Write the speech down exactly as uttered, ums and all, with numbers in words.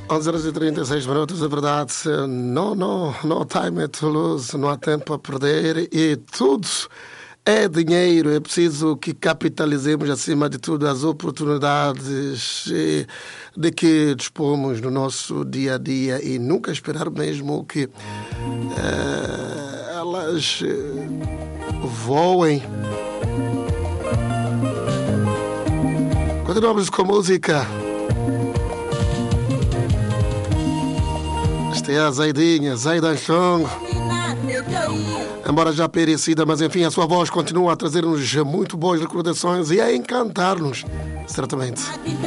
onze horas e trinta e seis minutos, é verdade. Não, não, no time to lose, não há tempo a perder e tudo é dinheiro. É preciso que capitalizemos, acima de tudo, as oportunidades de que dispomos no nosso dia a dia e nunca esperar mesmo que eh, elas voem. Continuamos com música. Esta é a Zaidinha, Zaidan Chong. Embora já perecida, mas enfim, a sua voz continua a trazer-nos muito boas recordações e a encantar-nos, certamente.